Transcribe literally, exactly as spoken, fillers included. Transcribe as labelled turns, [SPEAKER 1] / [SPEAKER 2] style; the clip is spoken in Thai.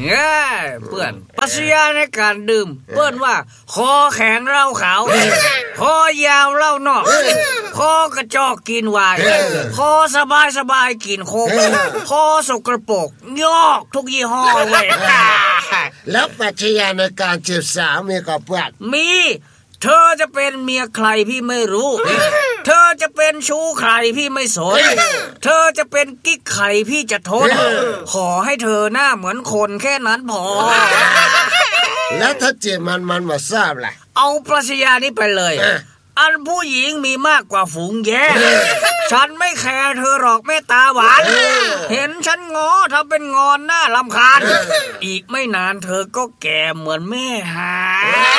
[SPEAKER 1] เอ้ยเพื่อนปรัชญาในการดื่มเปิ้นว่าคอแข็งเหล้าขาวคอยาวเหล้านอกคอกระจอกกินไวน์คอสบายสบายกินโคกคอสกปรกยอกทุกยี่ห้อเว้ย
[SPEAKER 2] แล้วปรัชญาในการจีบสาวมีกับเพื่อน
[SPEAKER 1] มีเธอจะเป็นเมียใครพี่ไม่รู้เธอจะเป็นชู้ใครพี่ไม่สนเธอจะเป็นกิ๊กใครพี่จะทนขอให้เธอหน้าเหมือนคนแค่นั้นพอ
[SPEAKER 2] แล้วถ้าจีบมันมันมาทราบล่ะ
[SPEAKER 1] เอาปรัชญานี้ไปเลยอันผู้หญิงมีมากกว่าฝูงแย่ฉันไม่แคร์เธอหรอกแม่ตาหวานเห็นฉันงอทำเป็นงอนหน้ารำคาญอีกไม่นานเธอก็แก่เหมือนแม่หา